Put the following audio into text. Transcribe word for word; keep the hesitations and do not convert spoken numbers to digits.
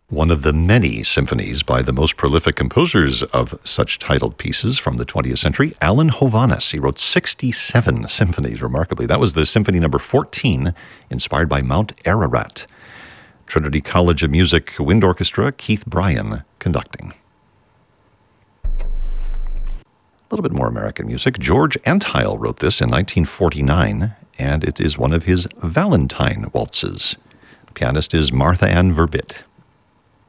One of the many symphonies by the most prolific composers of such titled pieces from the twentieth century, Alan Hovhaness. He wrote sixty-seven symphonies, remarkably. That was the symphony number fourteen, inspired by Mount Ararat. Trinity College of Music Wind Orchestra, Keith Bryan conducting. A little bit more American music. George Antheil wrote this in nineteen forty-nine, and it is one of his Valentine waltzes. The pianist is Martha Ann Verbit.